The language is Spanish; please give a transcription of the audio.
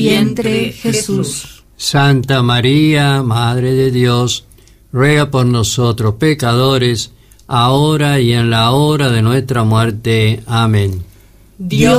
vientre Jesús. Santa María, Madre de Dios, ruega por nosotros pecadores, ahora y en la hora de nuestra muerte. Amén. Dios